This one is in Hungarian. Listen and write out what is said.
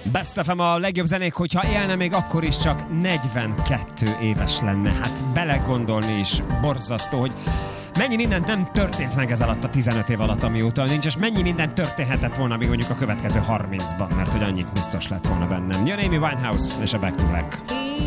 Best FM a legjobb zenék, hogyha élne még akkor is csak 42 éves lenne. Hát belegondolni is borzasztó, hogy mennyi minden nem történt meg ez alatt a 15 év alatt, amióta nincs, és mennyi minden történhetett volna még mondjuk a következő 30-ban, mert hogy annyit biztos lett volna bennem. Jön Amy Winehouse és a Back to Black.